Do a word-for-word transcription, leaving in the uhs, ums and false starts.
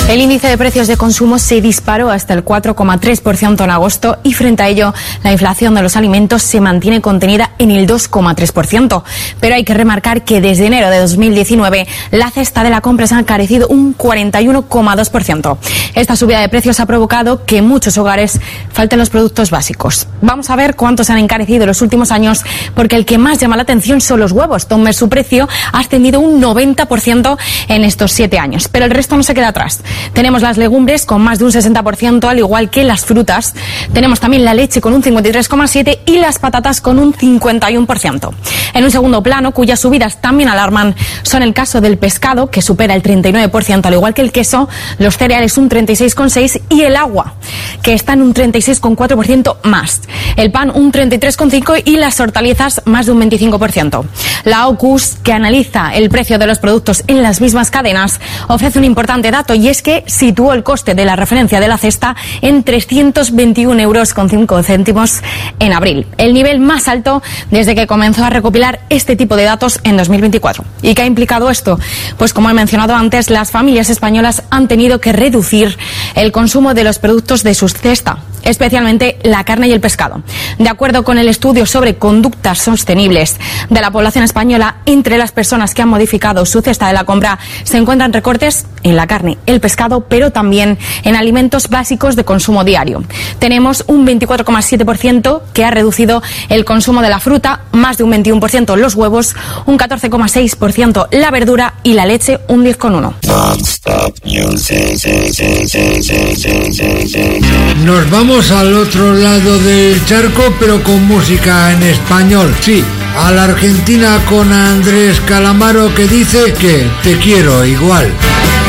El índice de precios de consumo se disparó hasta el cuatro coma tres por ciento en agosto y frente a ello la inflación de los alimentos se mantiene contenida en el dos coma tres por ciento. Pero hay que remarcar que desde enero de dos mil diecinueve la cesta de la compra se ha encarecido un cuarenta y uno coma dos por ciento. Esta subida de precios ha provocado que en muchos hogares falten los productos básicos. Vamos a ver cuántos han encarecido en los últimos años, porque el que más llama la atención son los huevos, donde su precio ha ascendido un noventa por ciento en estos siete años. Pero el resto no se queda atrás. Tenemos las legumbres con más de un sesenta por ciento, al igual que las frutas. Tenemos también la leche con un cincuenta y tres coma siete por ciento y las patatas con un cincuenta y uno por ciento. En un segundo plano, cuyas subidas también alarman, son el caso del pescado, que supera el treinta y nueve por ciento, al igual que el queso, los cereales un treinta y seis coma seis por ciento y el agua, que está en un treinta y seis coma cuatro por ciento más. El pan un treinta y tres coma cinco por ciento y las hortalizas más de un veinticinco por ciento. La O C U S, que analiza el precio de los productos en las mismas cadenas, ofrece un importante dato, y es que situó el coste de la referencia de la cesta en trescientos veintiún euros con cinco céntimos en abril, el nivel más alto desde que comenzó a recopilar este tipo de datos en dos mil veinticuatro. ¿Y qué ha implicado esto? Pues como he mencionado antes, las familias españolas han tenido que reducir el consumo de los productos de su cesta, especialmente la carne y el pescado. De acuerdo con el estudio sobre conductas sostenibles de la población española, entre las personas que han modificado su cesta de la compra se encuentran recortes en la carne, el pescado, pero también en alimentos básicos de consumo diario. Tenemos un veinticuatro coma siete por ciento que ha reducido el consumo de la fruta, más de un veintiuno por ciento los huevos, un catorce coma seis por ciento la verdura y la leche un diez coma uno por ciento. Nos vamos al otro lado del charco, pero con música en español. Sí, a la Argentina con Andrés Calamaro, que dice que te quiero igual.